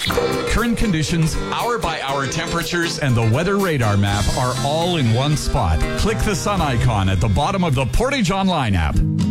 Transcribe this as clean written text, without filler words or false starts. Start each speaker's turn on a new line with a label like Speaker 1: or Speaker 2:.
Speaker 1: Current conditions, hour-by-hour temperatures, and the weather radar map are all in one spot. Click the sun icon at the bottom of the Portage Online app.